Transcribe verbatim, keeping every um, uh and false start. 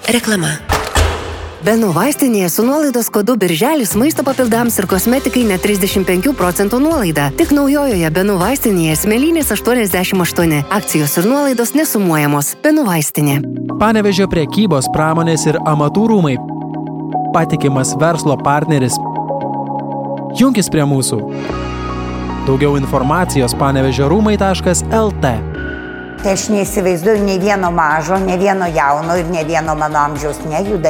Reklama. Benų vaistinėje su nuolaidos kodu Birželis maisto papildams ir kosmetikai net trisdešimt penkių procentų nuolaida. Tik naujojoje Benų vaistinėje Smėlynės aštuoniasdešimt aštuoni. Akcijos ir nuolaidos nesumuojamos. Benų vaistinė. Panevėžio prekybos, pramonės ir amatų rūmai. Patikimas verslo partneris. Junkis prie mūsų. Daugiau informacijos panevėžio rūmai taškas el te. Tai aš neįsivaizduoju nei vieno mažo, nei vieno jauno ir nei vieno mano amžiaus nejuda.